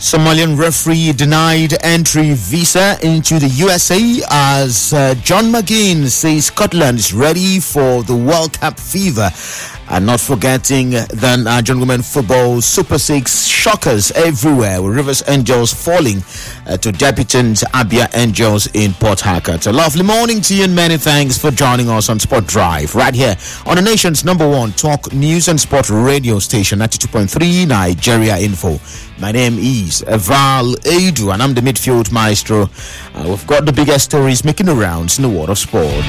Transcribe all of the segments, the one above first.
Somalian referee denied entry visa into the USA as John McGinn says Scotland is ready for the World Cup fever. And not forgetting the Nigerian Women Football Super 6 shockers everywhere, with Rivers Angels falling to debutant Abia Angels in Port Harcourt. A lovely morning to you and many thanks for joining us on Sport Drive right here on the nation's #1 talk news and sport radio station, 92.3 Nigeria Info. My name is Val Edu and I'm the midfield maestro. We've got the biggest stories making the rounds in the world of sport.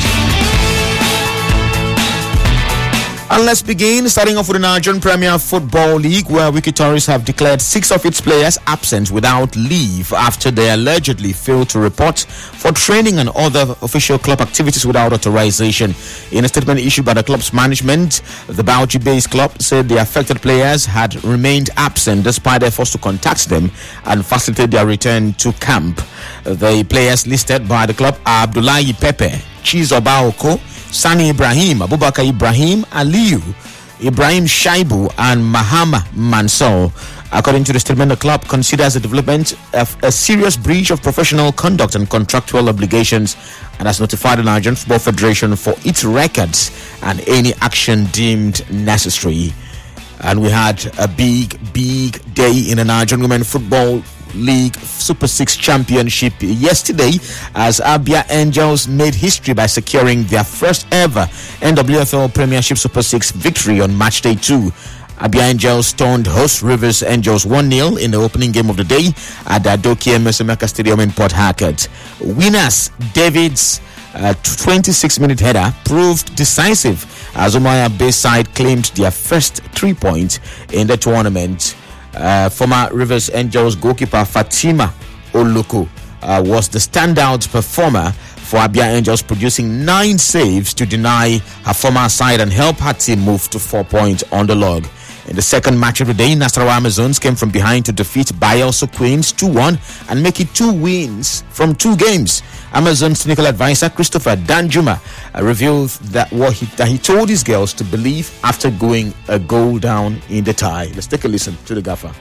And let's begin, starting off with the Nigerian Premier Football League, where Wiki Tourists have declared 6 of its players absent without leave after they allegedly failed to report for training and other official club activities without authorization. In a statement issued by the club's management, the Bauchi-based club said the affected players had remained absent despite efforts to contact them and facilitate their return to camp. The players listed by the club are Abdullahi Pepe, Chizoba Oko, Sani Ibrahim, Abubakar Ibrahim, Aliyu, Ibrahim Shaibu, and Mahama Mansour. According to the statement, the club considers the development of a serious breach of professional conduct and contractual obligations and has notified the Nigerian Football Federation for its records and any action deemed necessary. And we had a big day in the Nigerian Women Football League Super 6 Championship yesterday as Abia Angels made history by securing their first ever NWFL Premiership Super 6 victory on match day 2. Abia Angels stunned host Rivers Angels 1-0 in the opening game of the day at the Adokia Mesemeka Stadium in Port Harcourt. Winners David's 26-minute header proved decisive as Umaya Bayside claimed their first 3 points in the tournament. Former Rivers Angels goalkeeper Fatima Oloko was the standout performer for Abia Angels, producing 9 saves to deny her former side and help her team move to 4 points on the log. In the second match of the day, Nasarawa Amazons came from behind to defeat Bayelsa Queens 2-1 and make it 2 wins from 2 games. Amazons technical advisor Christopher Danjuma revealed that he told his girls to believe after going a goal down in the tie. Let's take a listen to the gaffer.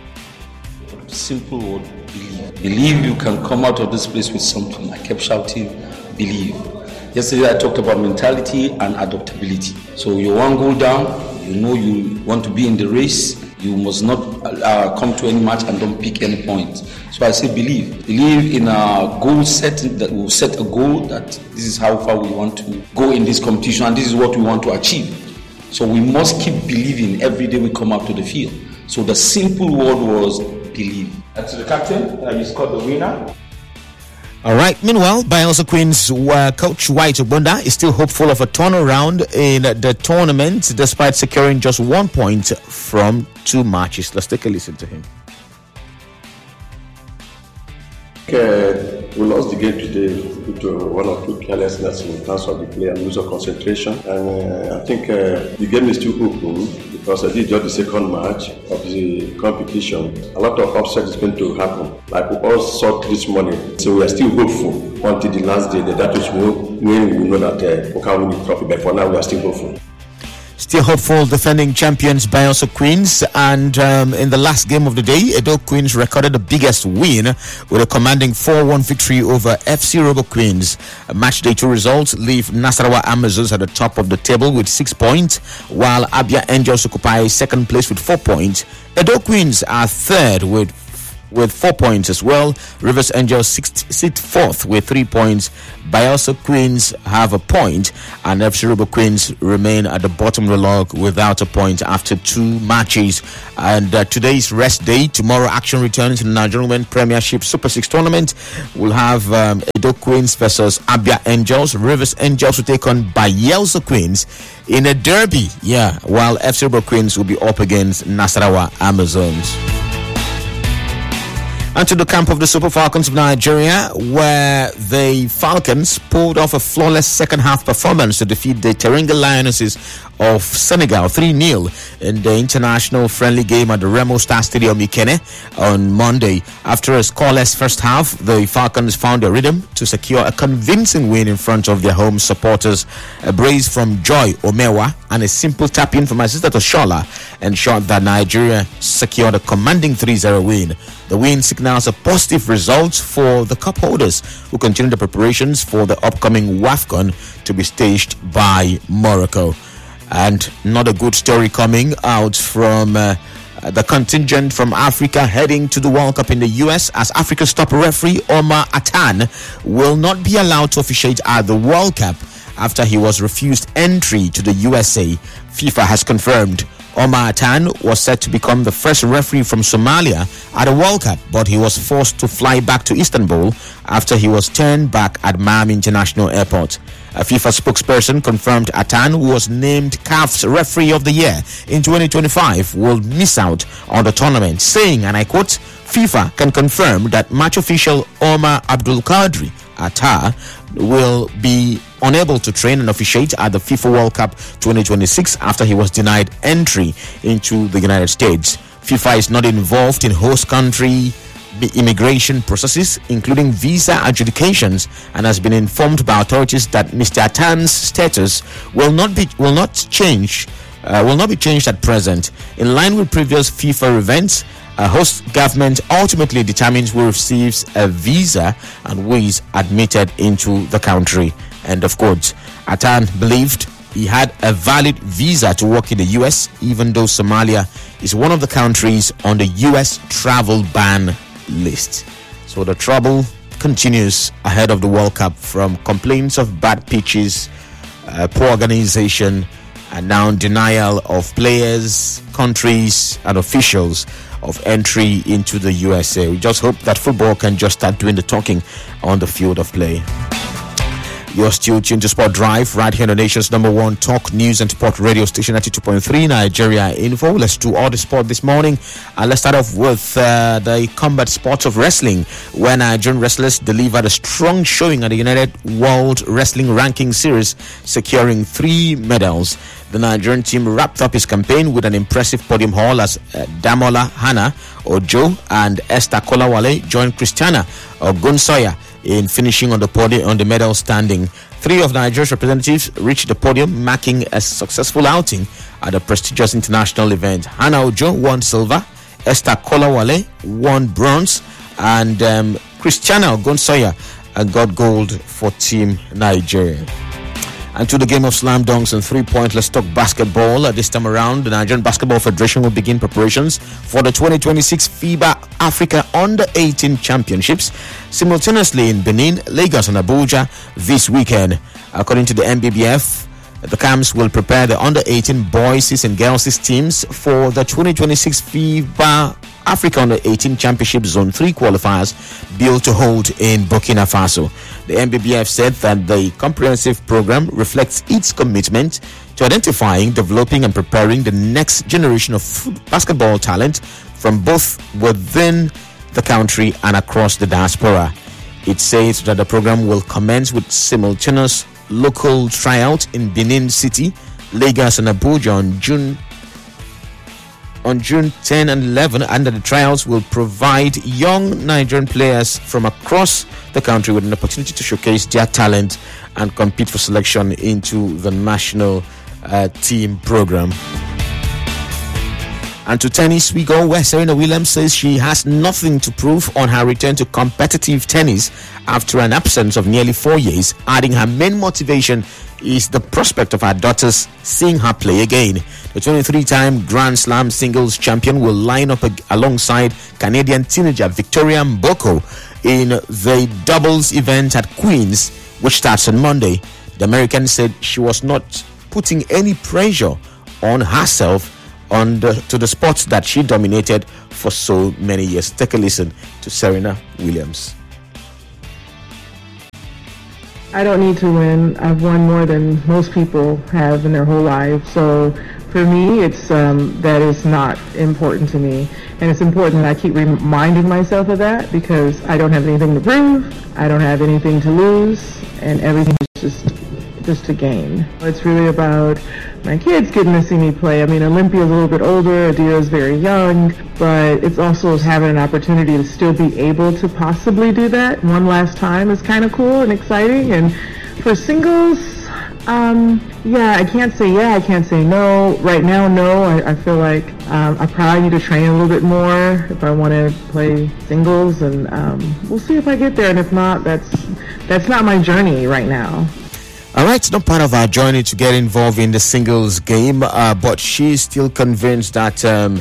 Simple word, believe. Believe you can come out of this place with something. I kept shouting, believe. Yesterday I talked about mentality and adaptability. So you're 1 goal down, you know you want to be in the race, you must not come to any match and don't pick any point. So I say believe. Believe in a goal setting, that we'll set a goal that this is how far we want to go in this competition and this is what we want to achieve. So we must keep believing every day we come out to the field. So the simple word was believe. And to the captain, you scored the winner. All right. Meanwhile, Bayelsa Queens coach White Obunda is still hopeful of a turnaround in the tournament despite securing just 1 point from 2 matches. Let's take a listen to him. We lost the game today due to 1 or 2 carelessness in terms of the play and lose of concentration. And I think the game is still open because I did just the second match of the competition. A lot of upset is going to happen, like we all saw this morning. So we are still hopeful until the last day. That is when we know that we can win the trophy. But for now, we are still hopeful. Still hopeful defending champions Bayelsa Queens, and in the last game of the day, Edo Queens recorded the biggest win with a commanding 4-1 victory over FC Robo Queens. Match day 2 results leave Nasarawa Amazons at the top of the table with 6 points, while Abia Angels occupy second place with 4 points. Edo Queens are third with 4 points as well. Rivers Angels sit fourth with 3 points. Bayelsa Queens have a point, and FC Robo Queens remain at the bottom of the log without a point after 2 matches. And today's rest day. Tomorrow action returns in the Nigerian Women Premiership Super 6 tournament. We'll have Edo Queens versus Abia Angels. Rivers Angels will take on Bayelsa Queens in a derby. While FC Robo Queens will be up against Nasarawa Amazons. And to the camp of the Super Falcons of Nigeria, where the Falcons pulled off a flawless second-half performance to defeat the Teranga Lionesses of Senegal 3-0 in the international friendly game at the Remo Star Stadium Ikene on Monday. After a scoreless first half, the Falcons found a rhythm to secure a convincing win in front of their home supporters. A brace from Joy Omewa and a simple tap-in from Asisat Oshola ensured that Nigeria secured a commanding 3-0 win. The win signals a positive result for the cup holders, who continue the preparations for the upcoming WAFCON to be staged by Morocco. And not a good story coming out from the contingent from Africa heading to the World Cup in the US, as Africa's top referee Omar Atan will not be allowed to officiate at the World Cup after he was refused entry to the USA. FIFA has confirmed Omar Atan was set to become the first referee from Somalia at a World Cup, but he was forced to fly back to Istanbul after he was turned back at Miami International Airport. A FIFA spokesperson confirmed Atan, who was named CAF's Referee of the Year in 2025, will miss out on the tournament, saying, and I quote, FIFA can confirm that match official Omar Abdul Qadri Atta will be unable to train and officiate at the FIFA World Cup 2026 after he was denied entry into the United States. FIFA is not involved in host country immigration processes, including visa adjudications, and has been informed by authorities that Mr. Atan's status will not be changed at present. In line with previous FIFA events, a host government ultimately determines who receives a visa and who is admitted into the country. End of quote. Atan believed he had a valid visa to work in the US, even though Somalia is one of the countries on the US travel ban list. So the trouble continues ahead of the World Cup, from complaints of bad pitches, poor organization, and now denial of players, countries, and officials of entry into the USA. We just hope that football can just start doing the talking on the field of play. You're still tuned to Sport Drive right here on the nation's #1 talk news and sport radio station, 92.3 Nigeria Info. Let's do all the sport this morning. Let's start off with the combat sports of wrestling, where Nigerian wrestlers delivered a strong showing at the United World Wrestling Ranking Series, securing 3 medals. The Nigerian team wrapped up its campaign with an impressive podium haul as Damola Hannah Ojo and Esther Kolawale joined Christiana Ogunsoya in finishing on the podium on the medal standing. 3 of Nigeria's representatives reached the podium, marking a successful outing at a prestigious international event. Hannah Ojo won silver, Esther Kolawale won bronze, and Christiana Ogunsoya got gold for Team Nigeria. And to the game of slam dunks and 3-point, let's talk basketball. This time around, the Nigerian Basketball Federation will begin preparations for the 2026 FIBA Africa Under-18 Championships simultaneously in Benin, Lagos, and Abuja this weekend. According to the NBBF, the camps will prepare the Under-18 boys and girls teams for the 2026 FIBA Africa Under-18 Championship Zone 3 qualifiers billed to hold in Burkina Faso. The NBBF said that the comprehensive program reflects its commitment to identifying, developing, and preparing the next generation of basketball talent from both within the country and across the diaspora. It says that the program will commence with simultaneous local tryouts in Benin City, Lagos, and Abuja on June 10 and 11, and the trials will provide young Nigerian players from across the country with an opportunity to showcase their talent and compete for selection into the national team program. And to tennis we go, where Serena Williams says she has nothing to prove on her return to competitive tennis after an absence of nearly 4 years, adding her main motivation is the prospect of her daughters seeing her play again. The 23-time Grand Slam singles champion will line up alongside Canadian teenager Victoria Mboko in the doubles event at Queen's, which starts on Monday. The American said she was not putting any pressure on herself to the sports that she dominated for so many years. Take a listen to Serena Williams. I don't need to win. I've won more than most people have in their whole lives. So for me, it's that is not important to me. And it's important that I keep reminding myself of that, because I don't have anything to prove, I don't have anything to lose, and everything is just to gain. It's really about my kids getting to see me play. I mean, Olympia's a little bit older, Adira's very young, but it's also having an opportunity to still be able to possibly do that one last time is kind of cool and exciting. And for singles, Yeah, I can't say yeah, I can't say no. Right now, no. I feel like I probably need to train a little bit more if I want to play singles, and we'll see if I get there. And if not, that's not my journey right now. All right, it's not part of our journey to get involved in the singles game, but she's still convinced that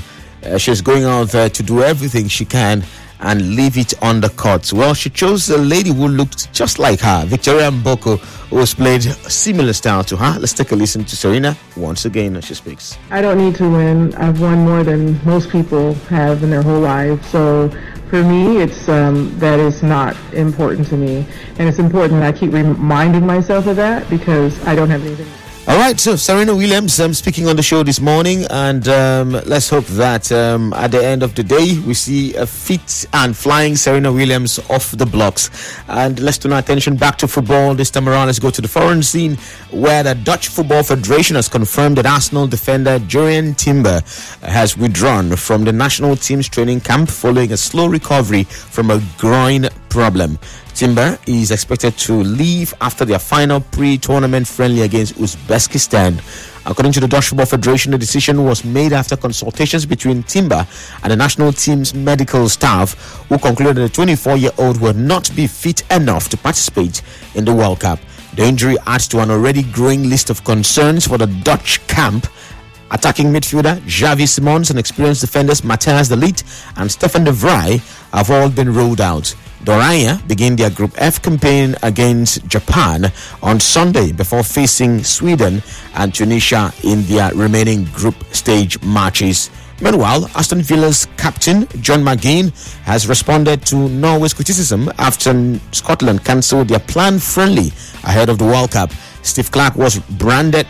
she's going out there to do everything she can and leave it on the court. Well, she chose a lady who looked just like her, Victoria Mboko, who has played a similar style to her. Let's take a listen to Serena once again as she speaks. I don't need to win. I've won more than most people have in their whole life. So for me, it's that is not important to me. And it's important that I keep reminding myself of that because I don't have anything. All right, so Serena Williams speaking on the show this morning, and let's hope that at the end of the day we see a fit and flying Serena Williams off the blocks. And let's turn our attention back to football. This time around, let's go to the foreign scene where the Dutch Football Federation has confirmed that Arsenal defender Jurrien Timber has withdrawn from the national team's training camp following a slow recovery from a groin problem. Timber is expected to leave after their final pre-tournament friendly against Uzbekistan. According to the Dutch Football Federation, the decision was made after consultations between Timber and the national team's medical staff, who concluded that the 24-year-old would not be fit enough to participate in the World Cup. The injury adds to an already growing list of concerns for the Dutch camp. Attacking midfielder Xavi Simons and experienced defenders Matthijs de Ligt and Stefan de Vrij have all been ruled out. De Oranje begin their Group F campaign against Japan on Sunday before facing Sweden and Tunisia in their remaining group stage matches. Meanwhile, Aston Villa's captain John McGinn has responded to Norway's criticism after Scotland cancelled their planned friendly ahead of the World Cup. Steve Clarke was branded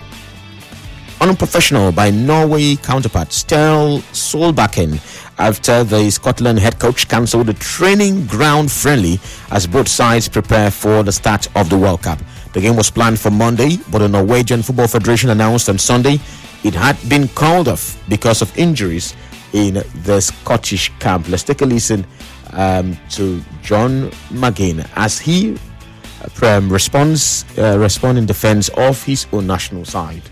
unprofessional by Norway counterpart Stel Solbakken after the Scotland head coach cancelled the training ground friendly as both sides prepare for the start of the World Cup. The game was planned for Monday, but the Norwegian Football Federation announced on Sunday it had been called off because of injuries in the Scottish camp. Let's take a listen to John McGinn as he responds in defence of his own national side.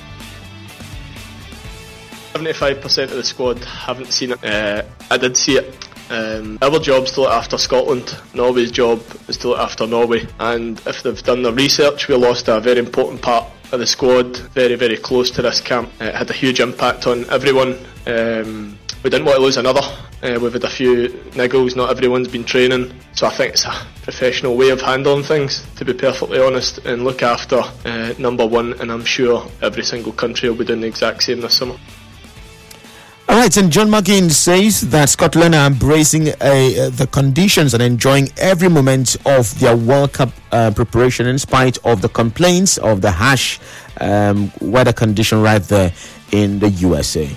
75% of the squad haven't seen it. I did see it. Our job's to look after Scotland. Norway's job is to look after Norway. And if they've done their research, we lost a very important part of the squad very, very close to this camp. It had a huge impact on everyone. We didn't want to lose another. We've had a few niggles, not everyone's been training. So I think it's a professional way of handling things, to be perfectly honest, and look after number one. And I'm sure every single country will be doing the exact same this summer. All right, and John McGinn says that Scotland are embracing the conditions and enjoying every moment of their World Cup preparation in spite of the complaints of the harsh weather condition right there in the USA.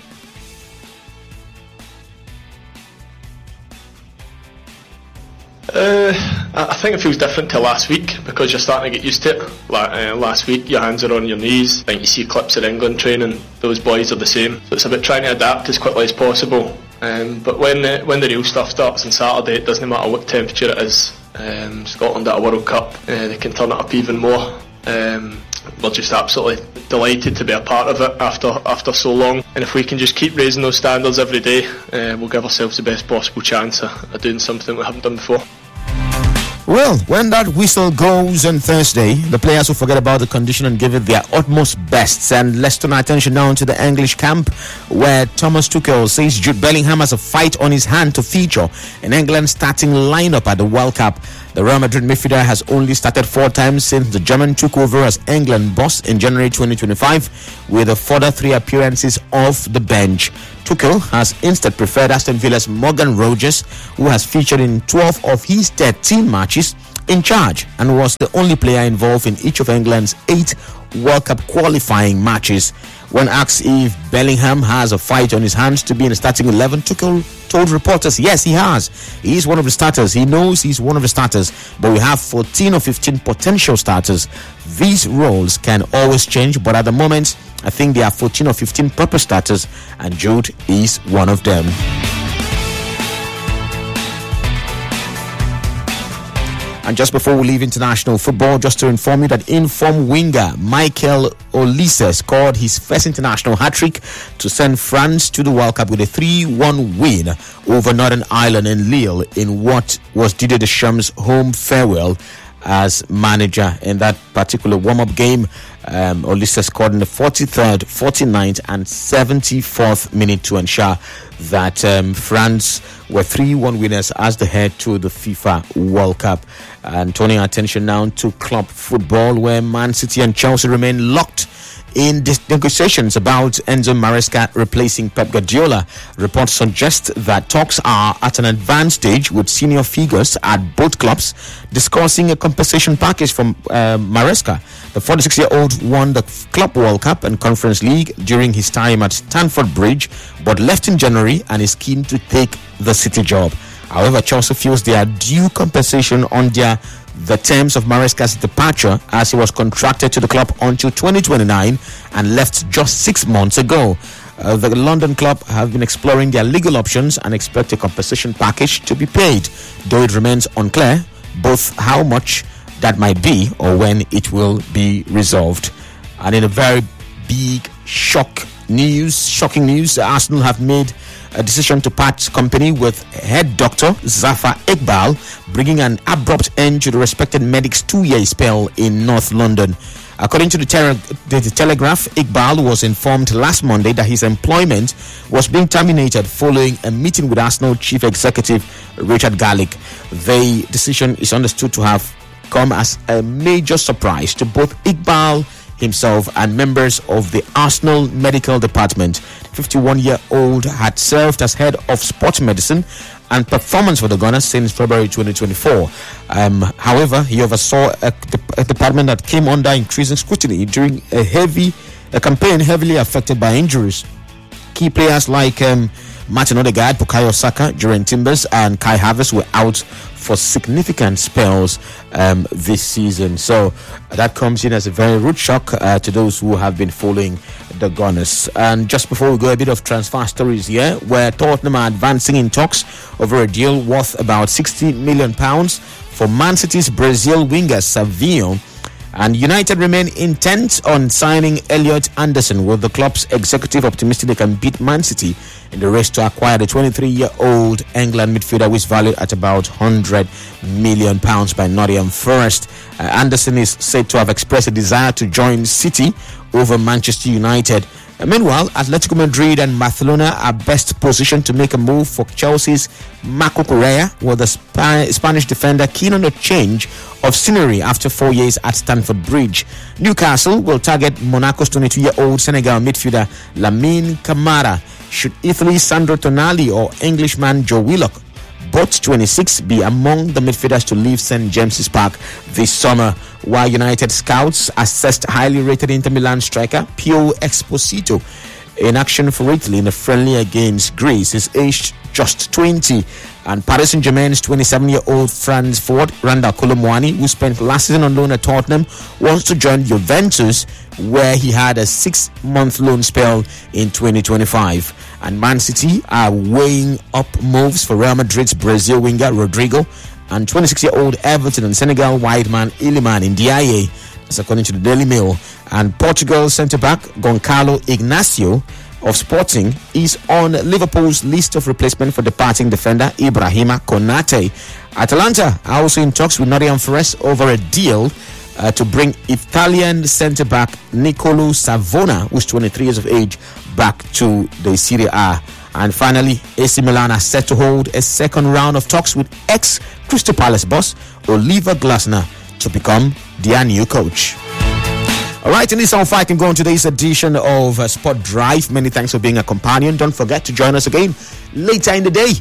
I think it feels different to last week because you're starting to get used to it. Last week your hands are on your knees. I think you see clips of England training, those boys are the same. So it's about trying to adapt as quickly as possible. But when the real stuff starts on Saturday, it doesn't matter what temperature it is. Scotland at a World Cup, they can turn it up even more. We're just absolutely delighted to be a part of it after so long, and if we can just keep raising those standards every day, we'll give ourselves the best possible chance of doing something we haven't done before. Well, when that whistle goes on Thursday, the players will forget about the condition and give it their utmost bests. And let's turn our attention now to the English camp, where Thomas Tuchel says Jude Bellingham has a fight on his hand to feature in England's starting lineup at the World Cup. The Real Madrid midfielder has only started 4 times since the German took over as England boss in January 2025, with a further 3 appearances off the bench. Tuchel has instead preferred Aston Villa's Morgan Rogers, who has featured in 12 of his 13 matches in charge and was the only player involved in each of England's 8 World Cup qualifying matches. When asked if Bellingham has a fight on his hands to be in the starting 11, Tuchel told reporters, yes, he has. He's one of the starters. He knows he's one of the starters, but we have 14 or 15 potential starters. These roles can always change, but at the moment, I think there are 14 or 15 proper starters, and Jude is one of them. And just before we leave international football, just to inform you that inform winger Michael Olise scored his first international hat-trick to send France to the World Cup with a 3-1 win over Northern Ireland and Lille in what was Didier Deschamps' home farewell as manager. In that particular warm-up game, Olise scored in the 43rd, 49th and 74th minute to ensure that France were 3-1 winners as they head to the FIFA World Cup. And turning our attention now to club football, where Man City and Chelsea remain locked in negotiations about Enzo Maresca replacing Pep Guardiola. Reports suggest that talks are at an advanced stage, with senior figures at both clubs discussing a compensation package from Maresca. The 46-year-old won the Club World Cup and Conference League during his time at Stamford Bridge, but left in January and is keen to take the City job. However, Chelsea feels they are due compensation under the terms of Maresca's departure, as he was contracted to the club until 2029 and left just 6 months ago. The London club have been exploring their legal options and expect a compensation package to be paid, though it remains unclear both how much that might be or when it will be resolved. And in a very big shocking news, Arsenal have made a decision to part company with head doctor Zafar Iqbal, bringing an abrupt end to the respected medic's 2-year spell in North London. According to the Telegraph, Iqbal was informed last Monday that his employment was being terminated following a meeting with Arsenal chief executive Richard Garlick. The decision is understood to have come as a major surprise to both Iqbal himself and members of the Arsenal medical department. The 51-year-old had served as head of sports medicine and performance for the Gunners since February 2024. However, he oversaw a department that came under increasing scrutiny during a campaign heavily affected by injuries. Key players like Martin Odegaard, Bukayo Saka, Jurrien Timbers and Kai Havertz were out for significant spells this season. So that comes in as a very rude shock to those who have been following the Gunners. And just before we go, a bit of transfer stories here, where Tottenham are advancing in talks over a deal worth about £60 million for Man City's Brazil winger Savinho. And United remain intent on signing Elliot Anderson, with the club's executive optimistic they can beat Man City in the race to acquire the 23-year-old England midfielder, who is valued at about £100 million by Nottingham Forest. Anderson is said to have expressed a desire to join City over Manchester United. Meanwhile, Atletico Madrid and Barcelona are best positioned to make a move for Chelsea's Marco Correa, with the Spanish defender keen on a change of scenery after 4 years at Stamford Bridge. Newcastle will target Monaco's 22-year-old Senegal midfielder Lamine Camara, should Italy's Sandro Tonali or Englishman Joe Willock, both 26, be among the midfielders to leave St. James's Park this summer. While United scouts assessed highly rated Inter Milan striker Pio Esposito in action for Italy in a friendly against Greece. He's aged just 20. And Paris Saint-Germain's 27-year-old France forward Randal Kolo Muani, who spent last season on loan at Tottenham, wants to join Juventus, where he had a 6-month loan spell in 2025. And Man City are weighing up moves for Real Madrid's Brazil winger Rodrigo and 26-year-old Everton and Senegal wide man Iliman Ndiaye. That's according to the Daily Mail. And Portugal centre-back Goncalo Ignacio of Sporting is on Liverpool's list of replacement for departing defender Ibrahima Konate. Atalanta are also in talks with Nottingham Forest over a deal to bring Italian centre-back Nicolo Savona, who's 23 years of age, back to the Serie A. And finally, AC Milan are set to hold a second round of talks with ex-Crystal Palace boss Oliver Glasner to become their new coach. All right, and this is how far I can go on today's edition of Sport Drive. Many thanks for being a companion. Don't forget to join us again later in the day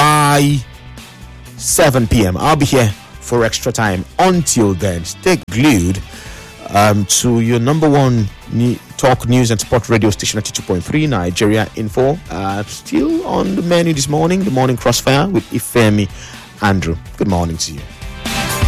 by 7 p.m. I'll be here for extra time. Until then, stay glued to your number one talk news and sport radio station at 2.3 Nigeria Info. Still on the menu this morning, the morning crossfire with Ifemi Andrew. Good morning to you.